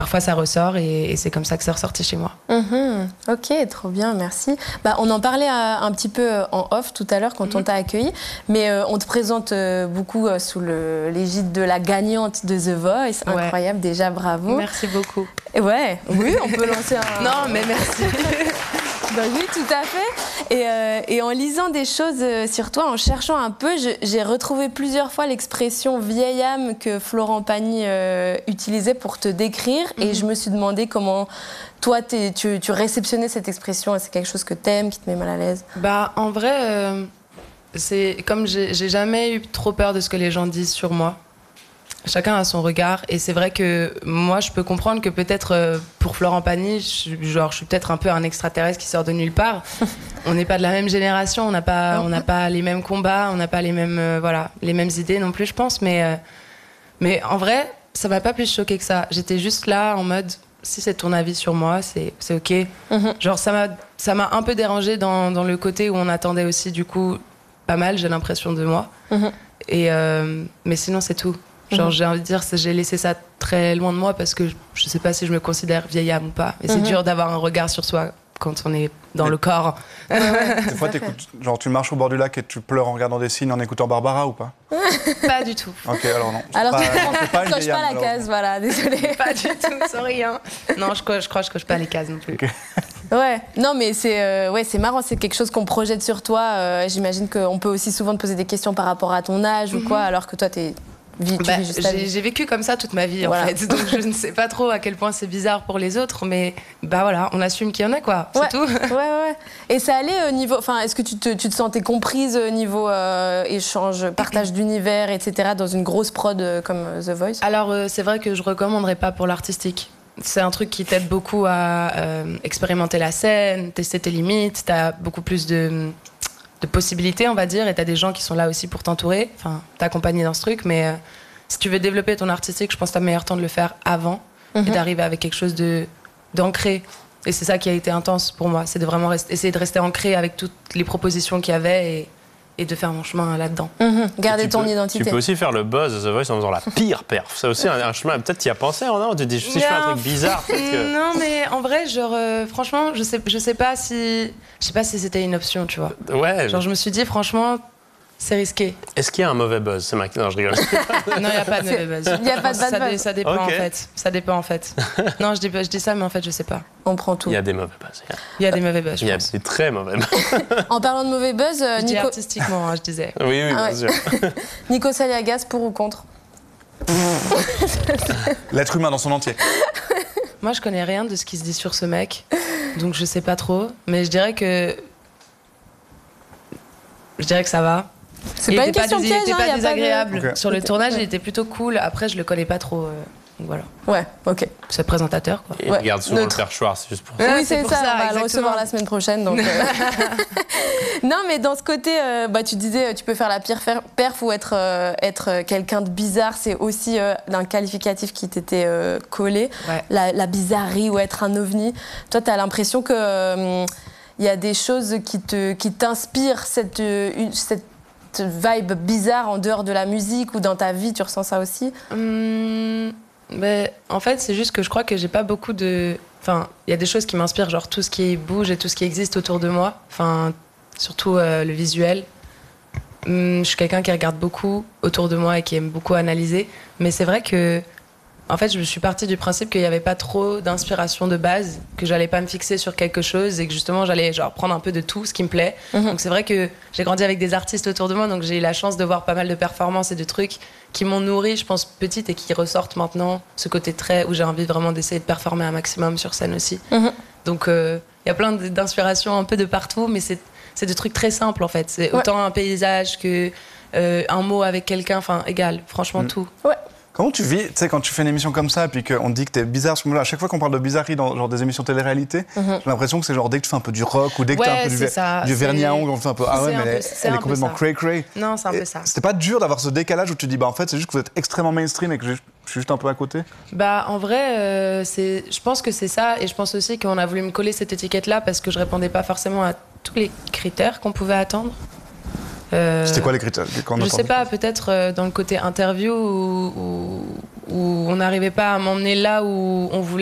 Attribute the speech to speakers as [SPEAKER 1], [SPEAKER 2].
[SPEAKER 1] parfois ça ressort et c'est comme ça que c'est ressorti chez moi.
[SPEAKER 2] Ok, trop bien, merci. On en parlait un petit peu en off tout à l'heure quand on t'a accueilli, mais on te présente beaucoup sous l'égide de la gagnante de The Voice. Incroyable, déjà, bravo.
[SPEAKER 1] Merci beaucoup.
[SPEAKER 2] Ouais, oui, on peut lancer un...
[SPEAKER 1] Non, mais merci.
[SPEAKER 2] Oui, tout à fait. Et en lisant des choses sur toi, en cherchant un peu, j'ai retrouvé plusieurs fois l'expression vieille âme que Florent Pagny utilisait pour te décrire. Et je me suis demandé comment toi, tu réceptionnais cette expression. C'est quelque chose que t'aimes, qui te met mal à l'aise?
[SPEAKER 1] En vrai, c'est comme j'ai jamais eu trop peur de ce que les gens disent sur moi. Chacun a son regard et c'est vrai que moi je peux comprendre que peut-être pour Florent Pagny je suis peut-être un peu un extraterrestre qui sort de nulle part. On n'est pas de la même génération, on n'a pas les mêmes combats, on n'a pas les mêmes les mêmes idées non plus je pense, mais en vrai ça m'a pas plus choqué que ça. J'étais juste là en mode si c'est ton avis sur moi c'est ok. Genre ça m'a un peu dérangé dans le côté où on attendait aussi du coup pas mal j'ai l'impression de moi mais sinon c'est tout. Genre, j'ai envie de dire, j'ai laissé ça très loin de moi parce que je sais pas si je me considère vieille âme ou pas. Et c'est dur d'avoir un regard sur soi quand on est dans le corps.
[SPEAKER 3] Des fois, genre, tu marches au bord du lac et tu pleures en regardant des signes en écoutant Barbara ou pas?
[SPEAKER 1] Pas du tout.
[SPEAKER 3] Ok, alors non.
[SPEAKER 2] Alors, tu
[SPEAKER 3] pas
[SPEAKER 2] coches pas la case, voilà, désolée.
[SPEAKER 1] Pas du tout, sans rien. Non, je crois que je coche pas les cases non plus.
[SPEAKER 3] Okay.
[SPEAKER 2] Ouais, non mais c'est marrant, c'est quelque chose qu'on projette sur toi. J'imagine qu'on peut aussi souvent te poser des questions par rapport à ton âge ou quoi, alors que toi,
[SPEAKER 1] j'ai vécu comme ça toute ma vie en fait, donc je ne sais pas trop à quel point c'est bizarre pour les autres, mais on assume qu'il y en a quoi, c'est tout.
[SPEAKER 2] Ouais. Et ça allait au niveau, est-ce que tu te sentais comprise au niveau échange, partage d'univers, etc. dans une grosse prod comme The Voice? Alors
[SPEAKER 1] c'est vrai que je recommanderais pas pour l'artistique. C'est un truc qui t'aide beaucoup à expérimenter la scène, tester tes limites, t'as beaucoup plus de possibilités, on va dire, et t'as des gens qui sont là aussi pour t'entourer, t'accompagner dans ce truc, mais si tu veux développer ton artistique, je pense que t'as meilleur temps de le faire avant et d'arriver avec quelque chose d'ancré. Et c'est ça qui a été intense pour moi, c'est de vraiment essayer de rester ancré avec toutes les propositions qu'il y avait et de faire mon chemin là-dedans.
[SPEAKER 2] Garder ton identité.
[SPEAKER 4] Tu peux aussi faire le buzz de The Voice en faisant la pire perf. C'est aussi un chemin, peut-être tu y as pensé, non? Tu te dis, si je fais un truc bizarre, peut-être que...
[SPEAKER 1] Non, mais en vrai, franchement, je sais pas si c'était une option, tu vois.
[SPEAKER 4] Ouais.
[SPEAKER 1] Genre, je me suis dit, franchement, c'est risqué.
[SPEAKER 4] Est-ce qu'il y a un mauvais buzz? C'est non, je rigole.
[SPEAKER 1] Non, il n'y a pas de mauvais buzz.
[SPEAKER 2] Il n'y a pas de bad buzz.
[SPEAKER 1] Ça dépend, en fait. Ça dépend, en fait. Non, je dis ça, mais en fait, je sais pas.
[SPEAKER 2] On prend tout.
[SPEAKER 4] Il y a des mauvais buzz.
[SPEAKER 1] Il y a des mauvais buzz,
[SPEAKER 4] Il y a des très mauvais buzz.
[SPEAKER 2] En parlant de mauvais buzz,
[SPEAKER 1] je dis artistiquement, je disais.
[SPEAKER 4] Oui, bien sûr.
[SPEAKER 2] Nico Saliagas, pour ou contre?
[SPEAKER 3] L'être humain dans son entier.
[SPEAKER 1] Moi, je connais rien de ce qui se dit sur ce mec, donc je sais pas trop. Mais je dirais que ça va.
[SPEAKER 2] C'est pas une question piège,
[SPEAKER 1] il était pas désagréable.
[SPEAKER 3] Okay.
[SPEAKER 1] Sur le tournage, il était plutôt cool. Après, je le connais pas trop. Donc voilà.
[SPEAKER 2] Ouais, ok.
[SPEAKER 1] C'est présentateur, quoi.
[SPEAKER 4] Et regarde souvent le perchoir, c'est juste pour ça.
[SPEAKER 2] Oui, c'est ça, on va
[SPEAKER 1] exactement.
[SPEAKER 2] le recevoir la semaine prochaine. Donc non, mais dans ce côté, tu disais, tu peux faire la pire perf ou être quelqu'un de bizarre, c'est aussi un qualificatif qui t'était collé.
[SPEAKER 1] Ouais.
[SPEAKER 2] La bizarrerie ou être un ovni. Toi, t'as l'impression que y a des choses qui t'inspirent cette vibe bizarre en dehors de la musique ou dans ta vie, tu ressens ça aussi?
[SPEAKER 1] Mais en fait, c'est juste que je crois que j'ai pas beaucoup de... Enfin, il y a des choses qui m'inspirent, genre tout ce qui bouge et tout ce qui existe autour de moi. Enfin, surtout le visuel. Je suis quelqu'un qui regarde beaucoup autour de moi et qui aime beaucoup analyser. Mais c'est vrai que... En fait, je suis partie du principe qu'il n'y avait pas trop d'inspiration de base, que j'allais pas me fixer sur quelque chose et que justement j'allais prendre un peu de tout ce qui me plaît. Donc c'est vrai que j'ai grandi avec des artistes autour de moi, donc j'ai eu la chance de voir pas mal de performances et de trucs qui m'ont nourri, je pense, petite et qui ressortent maintenant. Ce côté très où j'ai envie vraiment d'essayer de performer un maximum sur scène aussi. Donc il y a plein d'inspirations un peu de partout, mais c'est des trucs très simples en fait. C'est autant un paysage que un mot avec quelqu'un, enfin égal, franchement tout.
[SPEAKER 2] Ouais.
[SPEAKER 3] Comment tu vis, tu sais, quand tu fais une émission comme ça, puis qu'on te dit que t'es bizarre, parce que à chaque fois qu'on parle de bizarrerie dans genre des émissions télé-réalité, j'ai l'impression que c'est genre dès que tu fais un peu du rock ou dès que tu as un peu du vernis à ongles, on fait un peu ah ouais, mais elle est complètement cray-cray.
[SPEAKER 1] Non, c'est un peu ça.
[SPEAKER 3] C'était pas dur d'avoir ce décalage où tu te dis bah en fait c'est juste que vous êtes extrêmement mainstream et que je suis juste un peu à côté?
[SPEAKER 1] Bah en vrai, je pense que c'est ça, et je pense aussi qu'on a voulu me coller cette étiquette-là parce que je répondais pas forcément à tous les critères qu'on pouvait attendre.
[SPEAKER 3] C'était quoi les critères?
[SPEAKER 1] Je sais pas, peut-être dans le côté interview ou on n'arrivait pas à m'emmener là où on voulait